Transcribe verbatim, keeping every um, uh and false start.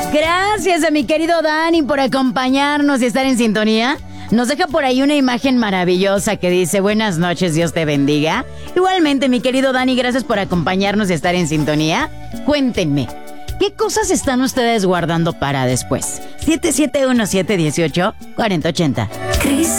Gracias a mi querido Dani por acompañarnos y estar en sintonía. Nos deja por ahí una imagen maravillosa que dice: buenas noches, Dios te bendiga. Igualmente, mi querido Dani, gracias por acompañarnos y estar en sintonía. Cuéntenme, ¿qué cosas están ustedes guardando para después? siete siete uno, siete uno ocho, cuatro cero ocho cero. Cris